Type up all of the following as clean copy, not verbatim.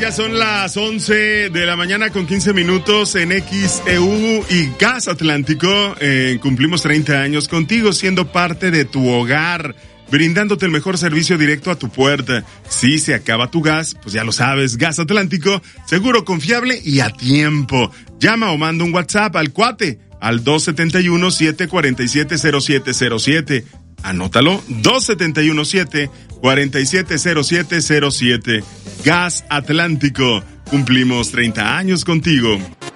Ya son las 11 de la mañana con 15 minutos en XEU y Gas Atlántico. Cumplimos 30 años contigo, siendo parte de tu hogar, brindándote el mejor servicio directo a tu puerta. Si se acaba tu gas, pues ya lo sabes, Gas Atlántico, seguro, confiable y a tiempo. Llama o manda un WhatsApp al cuate al 271-747-0707. Anótalo, 271-747-0707. Gas Atlántico, cumplimos 30 años contigo.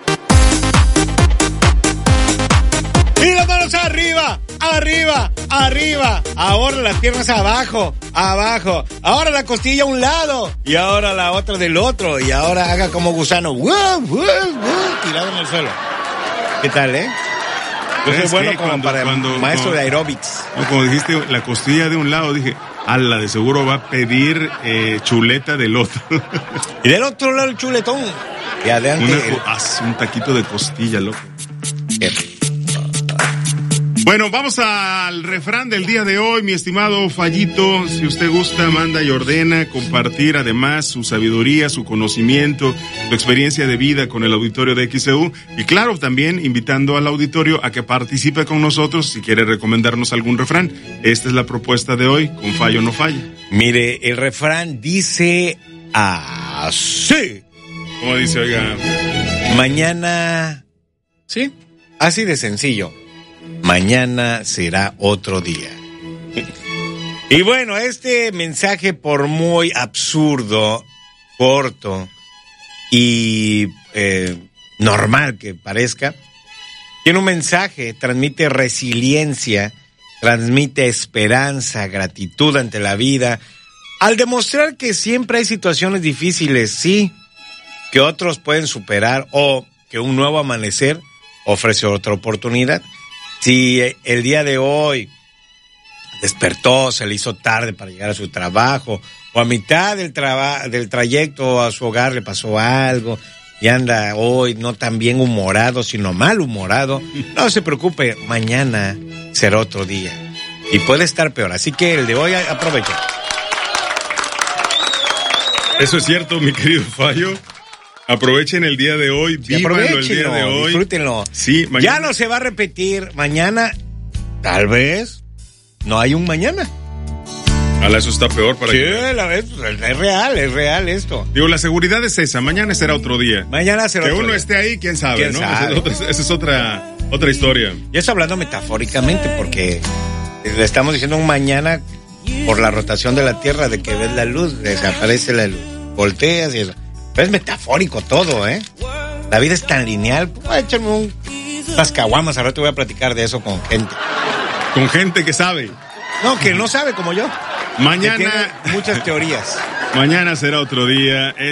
Y las manos arriba, arriba, arriba. Ahora las piernas abajo, abajo. Ahora la costilla a un lado y ahora la otra del otro. Y ahora haga como gusano, tirado en el suelo. ¿Qué tal, Yo soy bueno como maestro de aeróbics. No, como dijiste, la costilla de un lado, dije, ala, de seguro va a pedir chuleta del otro. Y del otro lado el chuletón. Y adelante. Un taquito de costilla, loco. Qué rico. Bueno, vamos al refrán del día de hoy, mi estimado Fallito. Si usted gusta, manda y ordena compartir además su sabiduría, su conocimiento, su experiencia de vida con el auditorio de XEU. Y claro, también invitando al auditorio a que participe con nosotros si quiere recomendarnos algún refrán. Esta es la propuesta de hoy, con fallo no falla. Mire, el refrán dice así. ¿Cómo dice, oiga? Mañana, sí, así de sencillo. Mañana será otro día. Y bueno, este mensaje, por muy absurdo, corto y normal que parezca, tiene un mensaje, transmite resiliencia, transmite esperanza, gratitud ante la vida, al demostrar que siempre hay situaciones difíciles, sí, que otros pueden superar o que un nuevo amanecer ofrece otra oportunidad. Si el día de hoy despertó, se le hizo tarde para llegar a su trabajo, o a mitad del trayecto a su hogar le pasó algo, y anda hoy no tan bien humorado, sino malhumorado, no se preocupe, mañana será otro día. Y puede estar peor, así que el de hoy aproveche. Eso es cierto, mi querido Fallo. Aprovechen el día de hoy, vívanlo el día de hoy. Disfrútenlo. Sí, mañana. Ya no se va a repetir. Mañana, tal vez, no hay un mañana. Ala, eso está peor para sí, es real esto. Digo, la seguridad es esa, mañana será otro día. Mañana será otro día. Que uno esté ahí, quién sabe, ¿no? Sabe? Esa es otra historia. Yo estoy hablando metafóricamente porque le estamos diciendo un mañana por la rotación de la Tierra, de que ves la luz, desaparece la luz, volteas y eso. Pero es metafórico todo, La vida es tan lineal. Échame unas caguamas, ahora te voy a platicar de eso con gente. Con gente que sabe. No, que no sabe como yo. Mañana. Que tiene muchas teorías. Mañana será otro día.